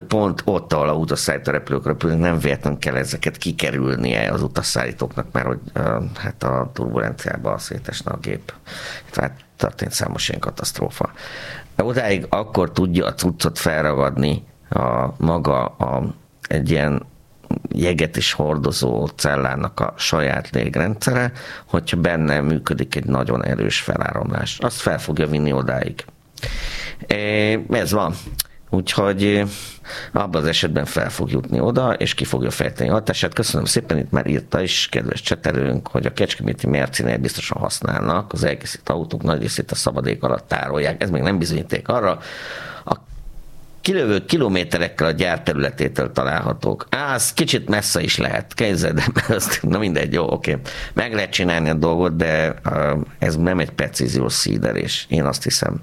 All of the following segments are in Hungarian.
pont ott, ahol a utasszállító repülők repülnek, nem véletlenül kell ezeket kikerülnie az utasszállítóknak, mert hogy hát a turbulenciában szétesne a gép. Tehát történt számos ilyen katasztrófa. Odáig akkor tudja a cuccot felragadni egy ilyen jeget is hordozó cellának a saját légrendszere, hogyha benne működik egy nagyon erős feláramlás. Azt fel fogja vinni odáig. Ez van. Úgyhogy abban az esetben fel fog jutni oda, és ki fogja fejteni a hatását. Köszönöm szépen, itt már írta is, kedves csetelőnk, hogy a kecskeméti Mercinél biztosan használnak, az elkészített autók nagy részét a szabadék alatt tárolják. Ez még nem bizonyíték arra. A kilövő kilométerekkel a gyárterületétől találhatók. Az kicsit messze is lehet. Képzeld, de na mindegy, jó, oké. Meg lehet csinálni a dolgot, de ez nem egy precíziós szíderés. Én azt hiszem.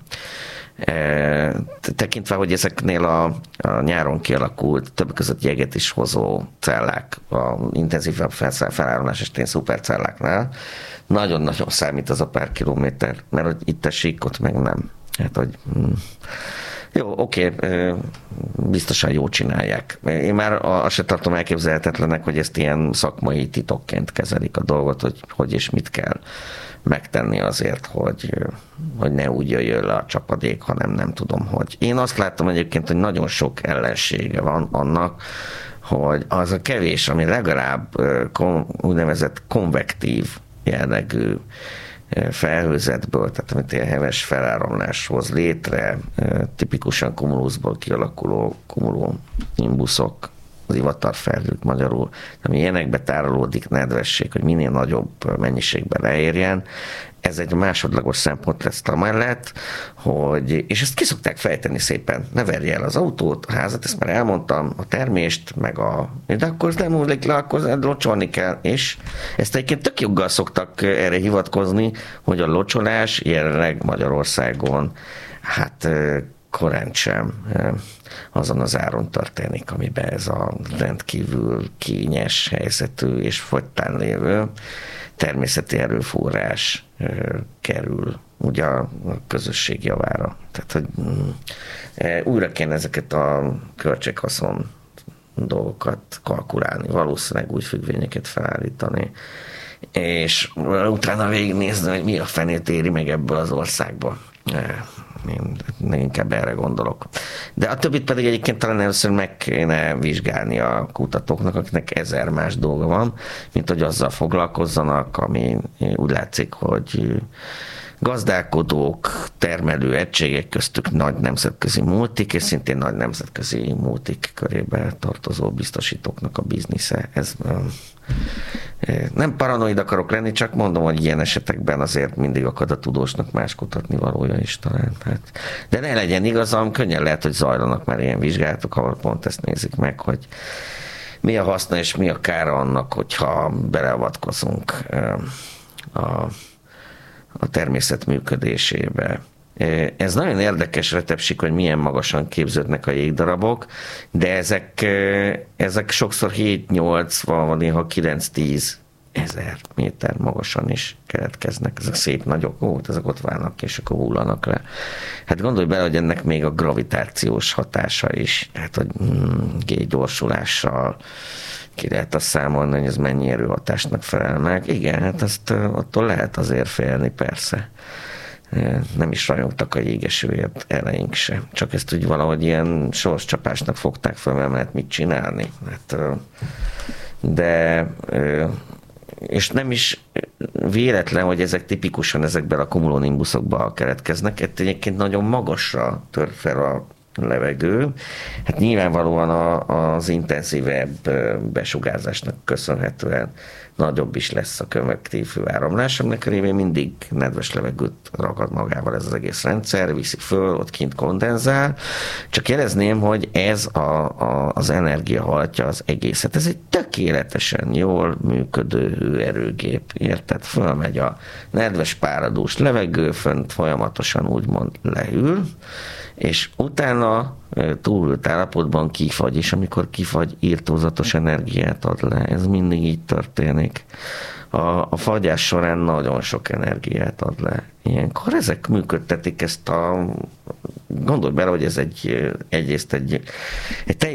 Tekintve, hogy ezeknél a nyáron kialakult, többek között jeget is hozó cellák, a intenzívebb feláramlás esetén szupercelláknál, nagyon-nagyon számít az a pár kilométer, mert hogy itt a síkot meg nem. Hát, hogy jó, oké, biztosan jól csinálják. Én már azt se tartom elképzelhetetlenek, hogy ezt ilyen szakmai titokként kezelik a dolgot, hogy és mit kell megtenni azért, hogy ne úgy jöjjön le a csapadék, hanem nem tudom, hogy. Én azt látom egyébként, hogy nagyon sok ellensége van annak, hogy az a kevés, ami legalább úgynevezett konvektív jellegű felhőzetből, tehát amit ilyen heves feláramlás hoz létre, tipikusan cumulusból kialakuló cumulonimbuszok, az ivatarfelhők magyarul, ami ilyenekbe tárolódik nedvesség, hogy minél nagyobb mennyiségben leérjen. Ez egy másodlagos szempont lesz amellett, hogy, és ezt ki szokták fejteni szépen, ne verje el az autót, a házat, ezt már elmondtam, a termést, de akkor nem múlik le, akkor locsolni kell, és ezt egyébként tök joggal szoktak erre hivatkozni, hogy a locsolás jelenleg Magyarországon, hát korán sem azon az áron történik, amiben ez a rendkívül kényes helyzetű és fogytán lévő természeti erőforrás kerül ugye a közösség javára. Tehát, hogy újra kéne ezeket a költséghaszon dolgokat kalkulálni, valószínűleg úgy függvényeket felállítani, és utána végignézni, hogy mi a fenét éri meg ebből az országból. Én inkább erre gondolok. De a többit pedig egyébként talán először meg kéne vizsgálni a kutatóknak, akiknek 1000 más dolga van, mint hogy azzal foglalkozzanak, ami úgy látszik, hogy gazdálkodók, termelő egységek köztük nagy nemzetközi multik, és szintén nagy nemzetközi multik körébe tartozó biztosítóknak a biznisze. Ez nem paranoid akarok lenni, csak mondom, hogy ilyen esetekben azért mindig akad a tudósnak más kutatni valója is talán. De ne legyen igazam, könnyen lehet, hogy zajlanak már ilyen vizsgálatok, ahol pont ezt nézik meg, hogy mi a haszna és mi a kára annak, hogyha beleavatkozunk a természet működésébe. Ez nagyon érdekes retepsik, hogy milyen magasan képződnek a jégdarabok, de ezek sokszor 7-8, van néha 9-10 ezer méter magasan is keletkeznek. Ezek szép nagyok, ezek ott válnak, és akkor hullanak le. Hát gondolj bele, hogy ennek még a gravitációs hatása is, hát hogy G-gyorsulással ki lehet azt számolni, hogy ez mennyi erőhatásnak felel meg. Igen, hát ezt attól lehet azért félni, persze. Nem is rajongtak a jégesőért eleink se. Csak ezt úgy valahogy ilyen sorscsapásnak fogták fel, mert lehet mit csinálni. Hát, de és nem is véletlen, hogy ezek tipikusan ezekben a cumulonimbuszokban keletkeznek. Itt egyébként nagyon magasra tör fel a levegő. Hát nyilvánvalóan az intenzívebb besugárzásnak köszönhetően nagyobb is lesz a konvektív hőáramlás, aminek révén mindig nedves levegőt ragad magával ez az egész rendszer, viszi föl, ott kint kondenzál. Csak jelezném, hogy ez az energia hajtja az egészet. Ez egy tökéletesen jól működő hőerőgép. Érted? Fölmegy a nedves páradús levegő, fönt folyamatosan úgymond leül, és utána túlült állapotban kifagy, és amikor kifagy, írtózatos energiát ad le. Ez mindig így történik. A fagyás során nagyon sok energiát ad le. Ilyenkor ezek működtetik ezt gondolj bele, hogy ez egyrészt egy